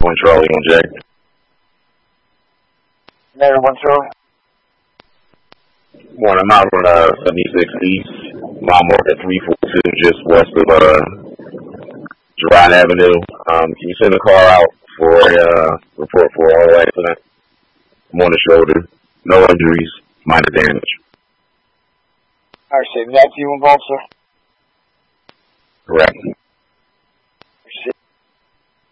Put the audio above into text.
One Charlie on Jack. Negative 1 Charlie. One, I'm out on 76 East. Mile mark at 342, just west of Girard Avenue. Can you send a car out for a report for an auto accident? I'm on the shoulder. No injuries, minor damage. Alright, sir. Is that you involved, sir? Correct.